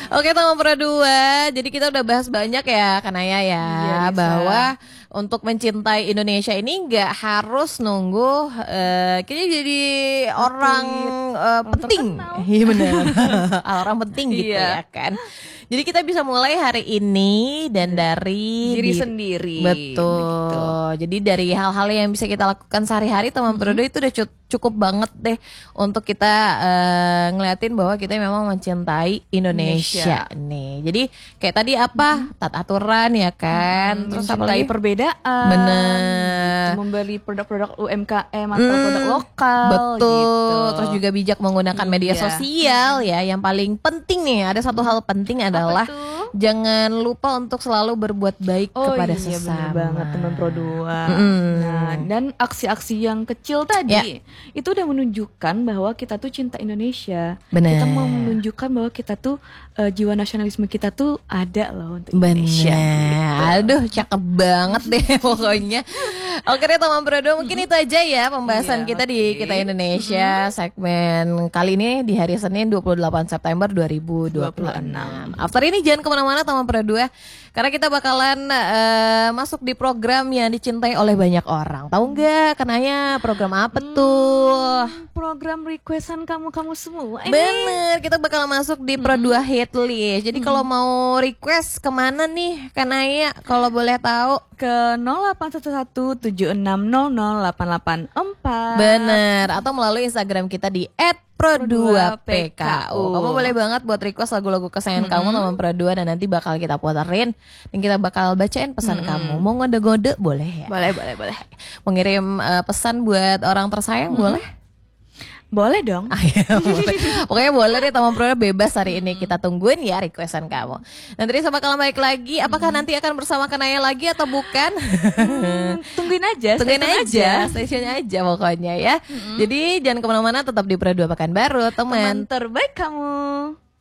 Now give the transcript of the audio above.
Oke teman Pro 2, jadi kita udah bahas banyak ya Kanaya ya, Iya, bahwa untuk mencintai Indonesia ini nggak harus nunggu kita jadi orang penting. Iya benar. Orang penting gitu Iya. ya kan. Jadi kita bisa mulai hari ini dan dari Diri sendiri. Betul. Begitu. Jadi dari hal-hal yang bisa kita lakukan sehari-hari teman Pro 2 itu udah cukup banget deh untuk kita ngeliatin bahwa kita memang mencintai Indonesia nih. Jadi kayak tadi apa? Taat aturan ya kan. Terus apa Mencintai lagi? perbedaan. Bener. Gitu, membeli produk-produk UMKM atau produk lokal. Betul. Gitu. Terus juga bijak menggunakan media Iya. sosial ya. Yang paling penting nih, ada satu hal penting adalah tuh? jangan lupa untuk selalu berbuat baik kepada iya, sesama. bener banget teman Pro 2. Mm. Nah, dan aksi-aksi yang kecil tadi itu udah menunjukkan bahwa kita tuh cinta Indonesia. Bener. Kita mau menunjukkan bahwa kita tuh jiwa nasionalisme kita tuh ada loh untuk Indonesia. Bener. Aduh, cakep banget deh pokoknya. Oke deh teman Pro 2, mungkin itu aja ya pembahasan Iya, kita di oke. Kita Indonesia segmen kali ini di hari Senin 28 September 2026. After ini jangan kemana-mana teman Pro 2, karena kita bakalan masuk di program yang dicintai oleh banyak orang. Tahu nggak Kanaya program apa tuh? Program requestan kamu semua. Bener, kita bakal masuk di Pro 2 hit list. Jadi kalau mau request kemana nih Kanaya, kalau boleh tahu? Ke 081176008844. Bener, atau melalui Instagram kita di @pro2pku. Kamu boleh banget buat request lagu-lagu kesayangan kamu teman Pro 2, dan nanti bakal kita puterin dan kita bakal bacain pesan kamu. Mau ngode-ngode boleh ya? Boleh. Mau ngirim pesan buat orang tersayang boleh? Boleh dong. Boleh. Pokoknya boleh deh teman Pro 2, bebas hari ini. Kita tungguin ya requestan kamu. Nanti Risa bakal balik lagi. Apakah nanti akan bersama Kanaya lagi atau bukan? Tungguin aja. Tungguin aja, stay aja pokoknya ya. Jadi jangan kemana-mana, tetap di Pro 2 Pekanbaru teman. Teman terbaik kamu.